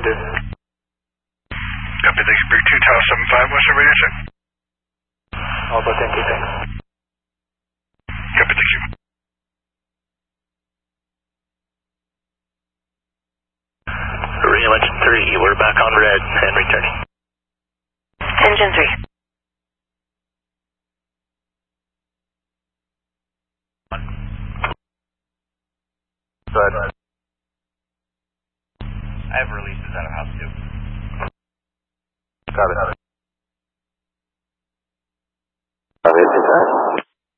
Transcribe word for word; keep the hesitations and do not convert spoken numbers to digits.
dude. Copy, thanks. Brig two, Tower seven five, what's your radio check? Also ten two, thanks. Copy, thank you. Re-engine three, we're back on red and returning. Engine three. Go ahead. I have releases out of house two. Got it.